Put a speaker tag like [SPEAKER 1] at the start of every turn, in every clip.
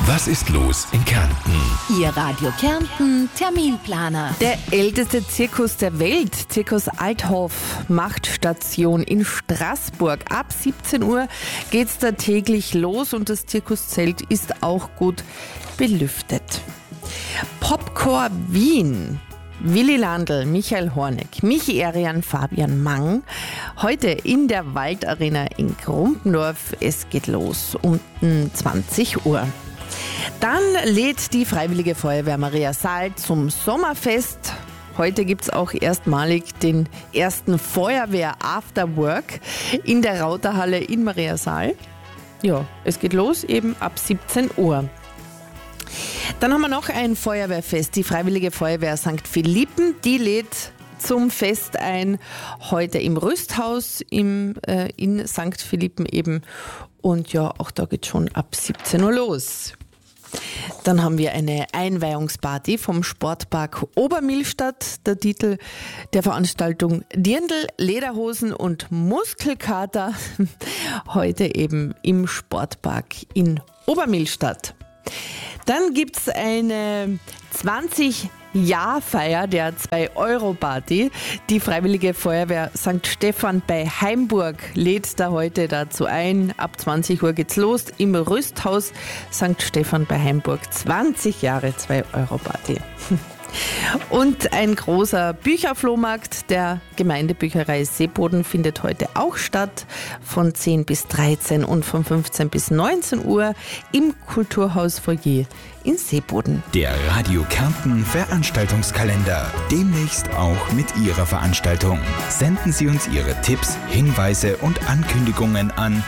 [SPEAKER 1] Was ist los in Kärnten?
[SPEAKER 2] Ihr Radio Kärnten Terminplaner.
[SPEAKER 3] Der älteste Zirkus der Welt, Zirkus Althoff, macht Station in Straßburg. Ab 17 Uhr geht's da täglich los und das Zirkuszelt ist auch gut belüftet. Popcorn Wien. Willi Landl, Michael Horneck, Michi Erian, Fabian Mang. Heute in der Waldarena in Grumpendorf. Es geht los um 20 Uhr. Dann lädt die Freiwillige Feuerwehr Maria Saal zum Sommerfest. Heute gibt es auch erstmalig den ersten Feuerwehr After Work in der Rauterhalle in Maria Saal. Ja, es geht los eben ab 17 Uhr. Dann haben wir noch ein Feuerwehrfest. Die Freiwillige Feuerwehr St. Philippen, die lädt zum Fest ein. Heute im Rüsthaus in St. Philippen eben. Und ja, auch da geht schon ab 17 Uhr los. Dann haben wir eine Einweihungsparty vom Sportpark Obermillstadt. Der Titel der Veranstaltung: Dirndl, Lederhosen und Muskelkater. Heute eben im Sportpark in Obermillstadt. Dann gibt es eine 20-Jahr-Feier der 2-Euro-Party. Die Freiwillige Feuerwehr St. Stephan bei Heimburg lädt da heute dazu ein. Ab 20 Uhr geht's los im Rüsthaus St. Stephan bei Heimburg. 20 Jahre 2-Euro-Party. Und ein großer Bücherflohmarkt der Gemeindebücherei Seeboden findet heute auch statt. Von 10 bis 13 und von 15 bis 19 Uhr im Kulturhausfoyer in Seeboden.
[SPEAKER 1] Der Radio Kärnten Veranstaltungskalender. Demnächst auch mit Ihrer Veranstaltung. Senden Sie uns Ihre Tipps, Hinweise und Ankündigungen an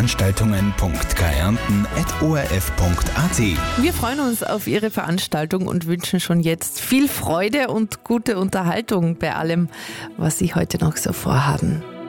[SPEAKER 1] veranstaltungen.kärnten@orf.at.
[SPEAKER 3] Wir freuen uns auf Ihre Veranstaltung und wünschen schon jetzt viel Freude und gute Unterhaltung bei allem, was Sie heute noch so vorhaben.